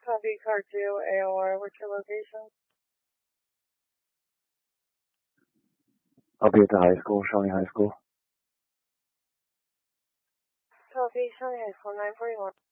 Copy car 2, AOR, what's your location? I'll be at the high school, Shawnee High School. Copy, Shawnee High School, 941.